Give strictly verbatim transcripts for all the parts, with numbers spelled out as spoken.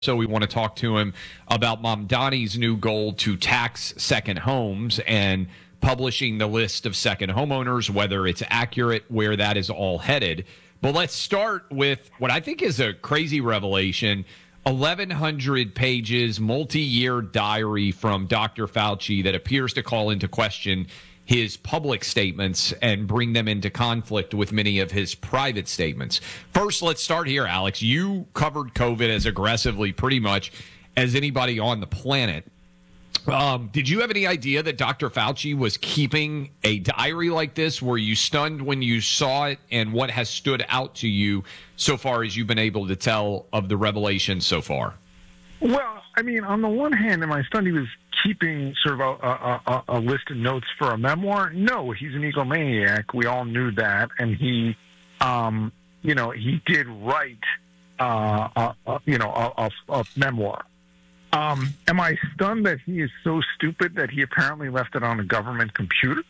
So we want to talk to him about Mamdani's new goal to tax second homes and publishing the list of second homeowners, whether it's accurate, where that is all headed. But let's start with what I think is a crazy revelation. eleven hundred pages, multi-year diary from Doctor Fauci that appears to call into question his public statements and bring them into conflict with many of his private statements. First, let's start here, Alex. You covered COVID as aggressively pretty much as anybody on the planet. Um, did you have any idea that Doctor Fauci was keeping a diary like this? Were you stunned when you saw it, and what has stood out to you so far as you've been able to tell of the revelation so far? Well, I mean, on the one hand, am I stunned he was keeping sort of a, a, a, a list of notes for a memoir? No, he's an egomaniac. We all knew that. And he, um, you know, he did write, uh, a, a, you know, a, a, a memoir. Um, am I stunned that he is so stupid that he apparently left it on a government computer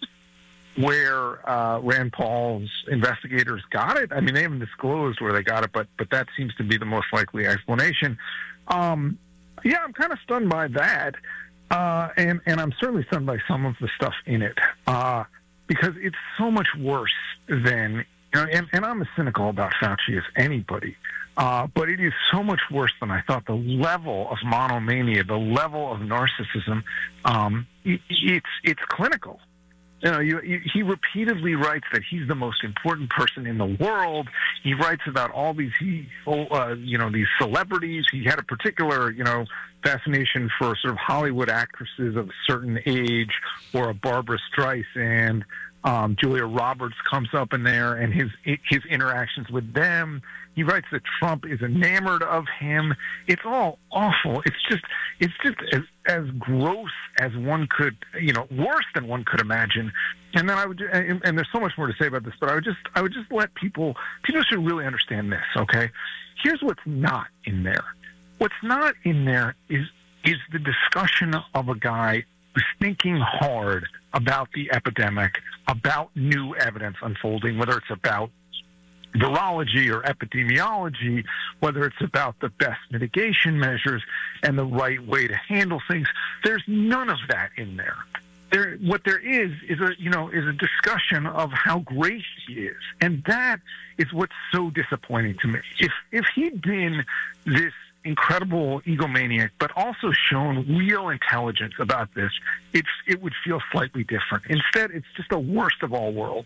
where uh, Rand Paul's investigators got it? I mean, they haven't disclosed where they got it, but but that seems to be the most likely explanation. Um, yeah, I'm kind of stunned by that. Uh, and, and I'm certainly stunned by some of the stuff in it uh, because it's so much worse than, you know, and, and I'm as cynical about Fauci as anybody, uh, but it is so much worse than I thought. The level of monomania, the level of narcissism, um, it, it's it's clinical. You know, you, you, he repeatedly writes that he's the most important person in the world. He writes about all these, he, uh, you know, these celebrities. He had a particular, you know, fascination for sort of Hollywood actresses of a certain age, or a Barbara Streisand. Um, Julia Roberts comes up in there, and his his interactions with them. He writes that Trump is enamored of him. It's all awful. It's just it's just as as gross as one could, you know, worse than one could imagine. And then I would, and, and there's so much more to say about this, but I would just I would just let people people should really understand this. Okay, here's what's not in there. What's not in there is is the discussion of a guy who's thinking hard about the epidemic, about new evidence unfolding, whether it's about virology or epidemiology, whether it's about the best mitigation measures and the right way to handle things. There's none of that in there. There, what there is is a you know is a discussion of how great he is, and that is what's so disappointing to me. If if he'd been this incredible egomaniac, but also shown real intelligence about this, it it would feel slightly different. Instead, it's just the worst of all worlds.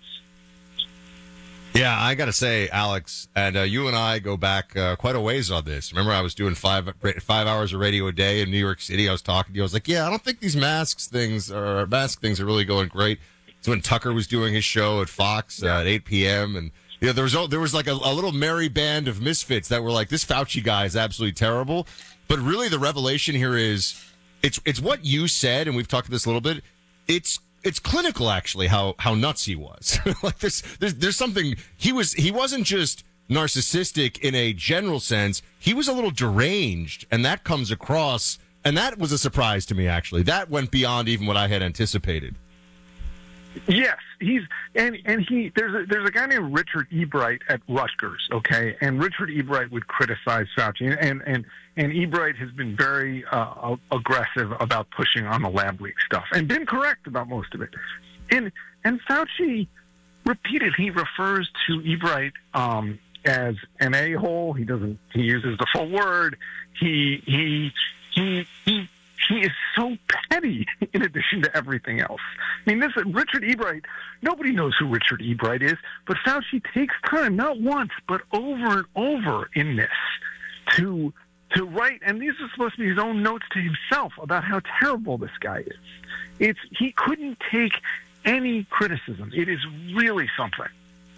Yeah, I got to say, Alex, and uh, you and I go back uh, quite a ways on this. Remember, I was doing five five hours of radio a day in New York City. I was talking to you. I was like, yeah, I don't think these masks things or mask things are really going great. It's when Tucker was doing his show at Fox uh, at eight p.m. and you know, there was there was like a, a little merry band of misfits that were like, this Fauci guy is absolutely terrible. But really, the revelation here is it's it's what you said, and we've talked about this a little bit. It's It's clinical, actually, how how nuts he was. Like there's, there's there's something he was. He wasn't just narcissistic in a general sense. He was a little deranged, and that comes across. And that was a surprise to me, actually. That went beyond even what I had anticipated. Yes, he's and and he there's a, there's a guy named Richard Ebright at Rutgers, okay, and Richard Ebright would criticize Fauci, and and and Ebright has been very uh, aggressive about pushing on the lab leak stuff, and been correct about most of it, and and Fauci repeated he refers to Ebright um, as an a-hole. He doesn't he uses the full word. He he he he. He is so petty in addition to everything else. I mean, this Richard Ebright, nobody knows who Richard Ebright is, but Fauci takes time, not once, but over and over in this to to write, and these are supposed to be his own notes to himself about how terrible this guy is. It's he couldn't take any criticism. It is really something.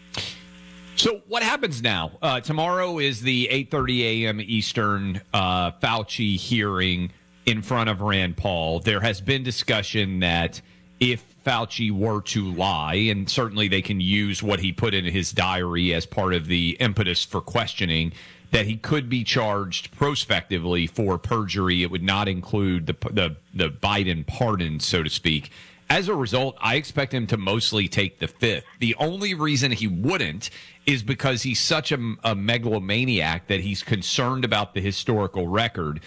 So what happens now? Uh, tomorrow is the eight thirty a.m. Eastern uh, Fauci hearing in front of Rand Paul. There has been discussion that if Fauci were to lie, and certainly they can use what he put in his diary as part of the impetus for questioning, that he could be charged prospectively for perjury. It would not include the the, the Biden pardon, so to speak. As a result, I expect him to mostly take the fifth. The only reason he wouldn't is because he's such a, a megalomaniac that he's concerned about the historical record